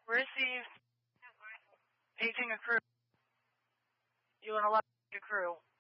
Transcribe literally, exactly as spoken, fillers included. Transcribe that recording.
Received. Paging a crew. You want to lock a crew.